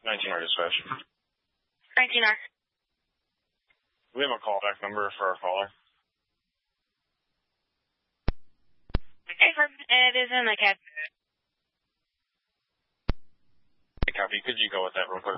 19R dispatch. 19R. We have a callback number for our caller. Hey, Ferb. It is in the cab. Hey, copy. Could you go with that real quick?